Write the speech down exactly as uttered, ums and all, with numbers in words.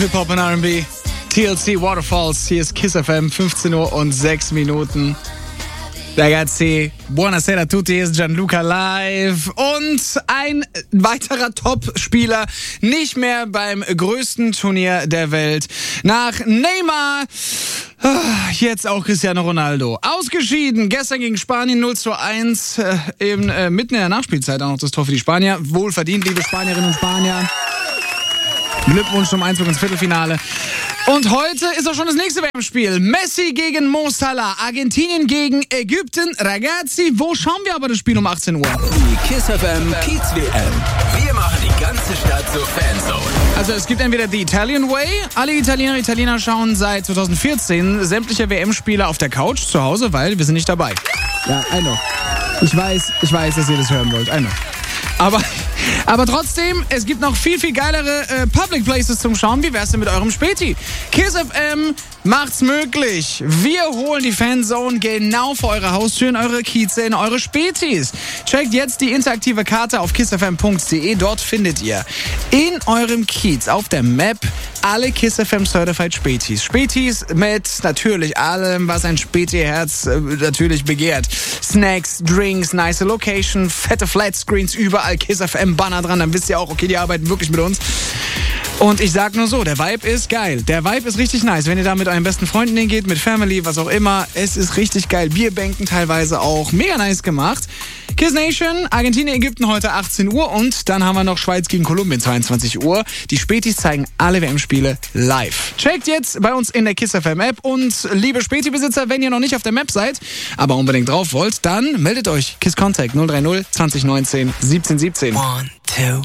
Hip-Hop und R and B. T L C Waterfalls. Hier ist Kiss F M, fünfzehn Uhr und sechs Minuten. Ragazzi, buonasera a tutti, hier ist Gianluca live. Und ein weiterer Top-Spieler, nicht mehr beim größten Turnier der Welt. Nach Neymar, jetzt auch Cristiano Ronaldo. Ausgeschieden, gestern gegen Spanien null zu eins, äh, eben äh, mitten in der Nachspielzeit auch noch das Tor für die Spanier. Wohlverdient, liebe Spanierinnen und Spanier. Glückwunsch zum Einzug ins Viertelfinale. Und heute ist auch schon das nächste W M-Spiel. Messi gegen Mo Salah, Argentinien gegen Ägypten. Ragazzi, wo schauen wir aber das Spiel um achtzehn Uhr? Die Kiss F M Kids W M. Wir machen die ganze Stadt zur Fanzone. Also es gibt entweder die Italian Way. Alle Italiener Italiener schauen seit zwanzig vierzehn sämtliche W M-Spiele auf der Couch zu Hause, weil wir sind nicht dabei. Ja, I know. Ich weiß, ich weiß, dass ihr das hören wollt. I know. Aber, aber trotzdem, es gibt noch viel, viel geilere äh, Public Places zum Schauen. Wie wär's denn mit eurem Späti? Kiss F M macht's möglich. Wir holen die Fanzone genau vor eure Haustür in eure Kieze, in eure Spätis. Checkt jetzt die interaktive Karte auf kiss f m punkt d e. Dort findet ihr in eurem Kiez auf der Map alle Kiss F M Certified Spätis. Spätis mit natürlich allem, was ein Späti-Herz äh, natürlich begehrt. Snacks, Drinks, nice Location, fette Flatscreens, überall Kiss F M Banner dran. Dann wisst ihr auch, okay, die arbeiten wirklich mit uns. Und ich sag nur so, der Vibe ist geil. Der Vibe ist richtig nice. Wenn ihr da mit euren besten Freunden hingeht, mit Family, was auch immer, es ist richtig geil. Bierbänken teilweise auch. Mega nice gemacht. Kiss Nation, Argentinien, Ägypten heute achtzehn Uhr und dann haben wir noch Schweiz gegen Kolumbien zweiundzwanzig Uhr. Die Spätis zeigen alle W M-Spiele live. Checkt jetzt bei uns in der Kiss F M App und liebe Späti-Besitzer, wenn ihr noch nicht auf der Map seid, aber unbedingt drauf wollt, dann meldet euch. Kiss Contact null drei null zwanzig neunzehn siebzehn siebzehn. One, two.